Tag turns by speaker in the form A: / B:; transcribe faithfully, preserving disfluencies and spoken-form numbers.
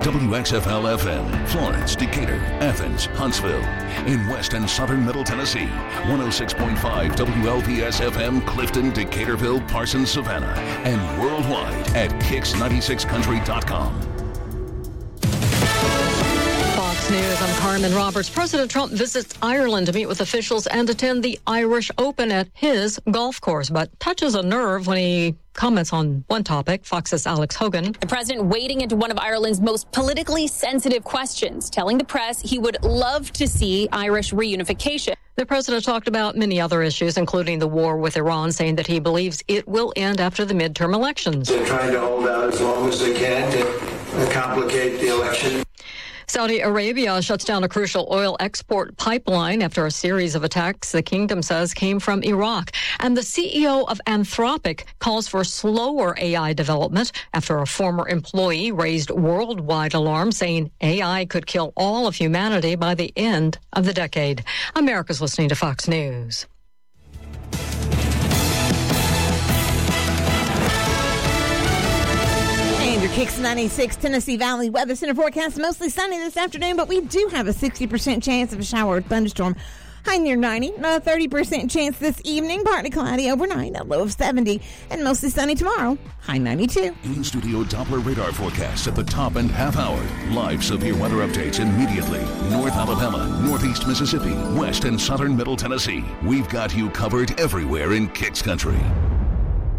A: W X F L F M, Florence, Decatur, Athens, Huntsville. In West and Southern Middle Tennessee, one oh six point five W L P S F M, Clifton, Decaturville, Parsons, Savannah. And worldwide at kicks ninety-six country dot com.
B: Fox News, I'm Carmen Roberts. President Trump visits Ireland to meet with officials and attend the Irish Open at his golf course, but touches a nerve when he comments on one topic. Fox's Alex Hogan.
C: The president wading into one of Ireland's most politically sensitive questions, telling the press he would love to see Irish reunification.
B: The president talked about many other issues, including the war with Iran, saying that he believes it will end after the midterm elections.
D: They're trying to hold out as long as they can to complicate the election.
B: Saudi Arabia shuts down a crucial oil export pipeline after a series of attacks the kingdom says came from Iraq. And the C E O of Anthropic calls for slower A I development after a former employee raised worldwide alarm, saying A I could kill all of humanity by the end of the decade. America's listening to Fox News.
E: Your Kicks ninety-six Tennessee Valley Weather Center forecast mostly sunny this afternoon, but we do have a sixty percent chance of a shower or thunderstorm. High near ninety, a thirty percent chance this evening, partly cloudy overnight, a low of seventy, and mostly sunny tomorrow, high ninety-two.
A: In-studio Doppler radar forecast at the top and half hour. Live severe weather updates immediately. North Alabama, Northeast Mississippi, West and Southern Middle Tennessee. We've got you covered everywhere in Kicks Country.